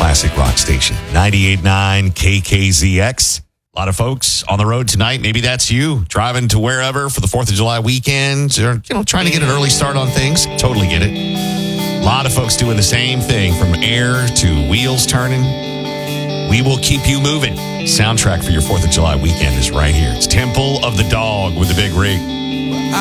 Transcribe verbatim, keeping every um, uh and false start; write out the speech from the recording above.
classic rock station. ninety-eight point nine K K Z X. A lot of folks on the road tonight. Maybe that's you driving to wherever for the fourth of July weekend, or you know, trying to get an early start on things. Totally get it. A lot of folks doing the same thing, from air to wheels turning. We will keep you moving. Soundtrack for your fourth of July weekend is right here. It's Temple of the Dog with the Big Rig.